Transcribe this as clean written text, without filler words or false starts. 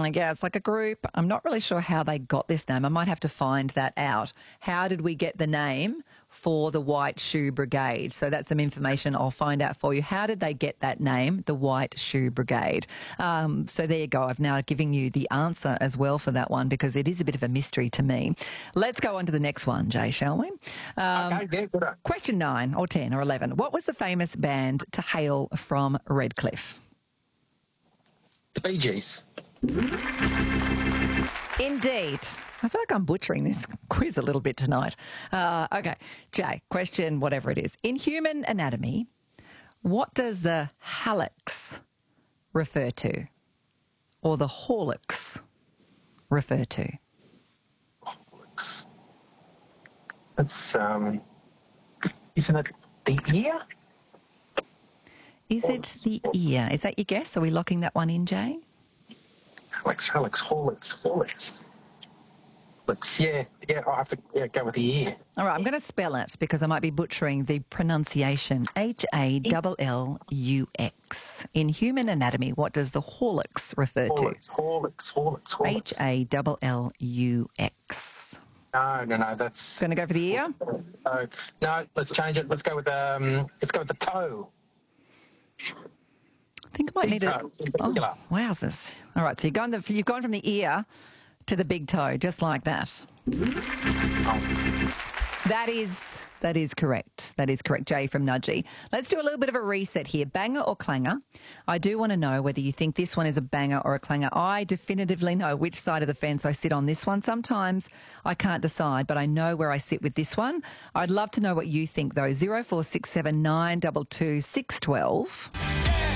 going, yeah, it's like a group. I'm not really sure how they got this name. I might have to find that out. How did we get the name for the White Shoe Brigade? So that's some information I'll find out for you. How did they get that name, the White Shoe Brigade? So there you go. I've now given you the answer as well for that one because it is a bit of a mystery to me. Let's go on to the next one, Jay, shall we? Okay, yeah, good. Question 9 or 10 or 11. What was the famous band to hail from Redcliffe? The Bee Gees. Indeed. I feel like I'm butchering this quiz a little bit tonight. Okay, Jay, question whatever it is. In human anatomy, what does the hallux refer to? Or the hallux refer to? Hallux. That's, isn't it the ear? Is it the ear? Is that your guess? Are we locking that one in, Jay? Hallux. Yeah, I'll have to go with the ear. All right, I'm going to spell it because I might be butchering the pronunciation. Hallux. In human anatomy, what does the hallux refer to? Hallux. Hallux. No, that's... Going to go for the ear? No, let's change it. Let's go with the toe. I think I might need toe, it. in particular. Oh, wowzers. All right, so you've gone from the ear to the big toe, just like that. That is correct. That is correct, Jay from Nudgee. Let's do a little bit of a reset here. Banger or clanger? I do want to know whether you think this one is a banger or a clanger. I definitively know which side of the fence I sit on this one. Sometimes I can't decide, but I know where I sit with this one. I'd love to know what you think, though. 0467 922 612.